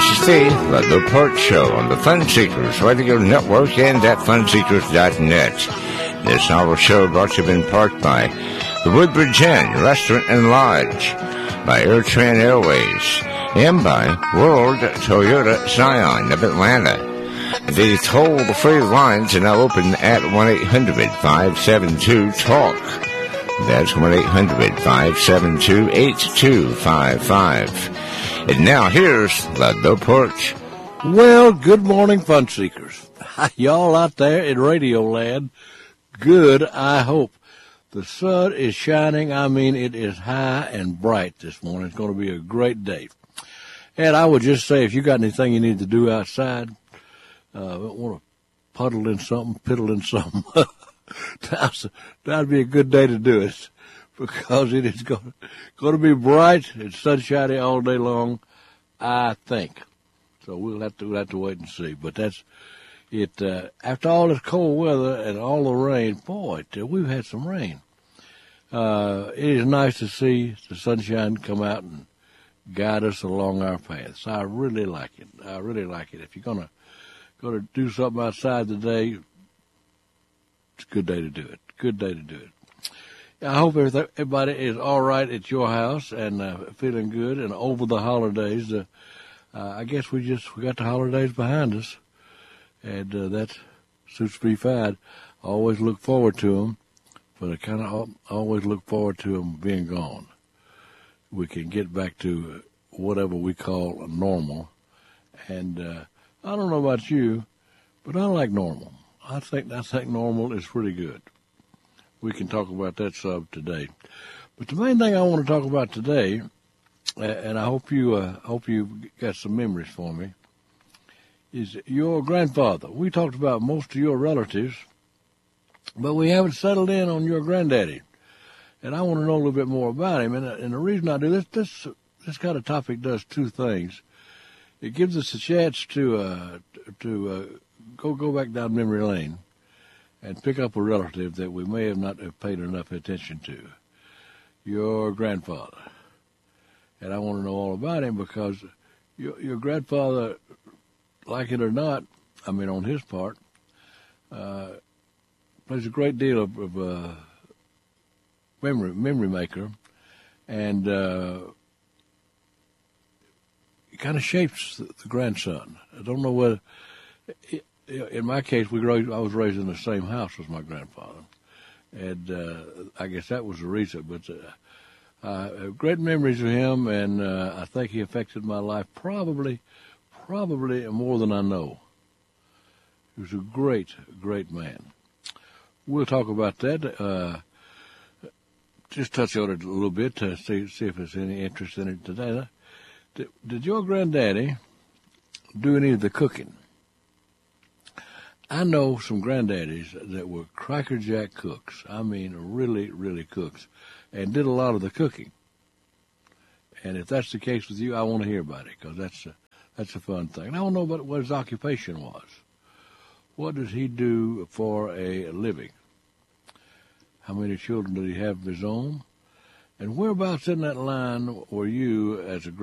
is the Ludlow Porch Show on the Fun Seekers Radio Network and at funseekers.net. This novel show brought to you in part by the Woodbridge Inn Restaurant and Lodge, by AirTran Airways, and by World Toyota Scion of Atlanta. The toll-free lines are now open at 1-800-572-TALK. That's 1-800-572-8255. And now here's Ludlow Porch. Well, good morning, Fun Seekers. Y'all out there in Radio Land, good, I hope. The sun is shining. I mean, it is high and bright this morning. It's going to be a great day. And I would just say, if you got anything you need to do outside, want to puddle in something, piddle in something, that'd be a good day to do it, because it is going to be bright and sunshiny all day long, I think. So we'll have to wait and see. But that's it. After all this cold weather and all the rain, boy, we've had some rain. It is nice to see the sunshine come out and guide us along our paths. I really like it. If you're gonna do something outside today, it's a good day to do it. I hope everybody is all right at your house and feeling good. And over the holidays, I guess we got the holidays behind us, and that suits me fine. I always look forward to them, but I kind of always look forward to them being gone. We can get back to whatever we call normal, and I don't know about you, but I like normal. I think normal is pretty good. We can talk about that some today. But the main thing I want to talk about today, and I hope you got some memories for me, is your grandfather. We talked about most of your relatives, but we haven't settled in on your granddaddy. And I want to know a little bit more about him. And the reason I do this kind of topic does two things. It gives us a chance to go back down memory lane and pick up a relative that we may not have paid enough attention to, your grandfather. And I want to know all about him, because your grandfather, like it or not, I mean on his part, plays a great deal of memory maker, and it kind of shapes the grandson. I don't know whether... In my case, I was raised in the same house as my grandfather, and I guess that was the reason. But I have great memories of him, and I think he affected my life probably more than I know. He was a great man. We'll talk about that. Just touch on it a little bit to see if there's any interest in it today. Did your granddaddy do any of the cooking? I know some granddaddies that were crackerjack cooks. I mean, really, really cooks, and did a lot of the cooking. And if that's the case with you, I want to hear about it, because that's a fun thing. And I want to know about what his occupation was. What does he do for a living? How many children did he have of his own? And whereabouts in that line were you as a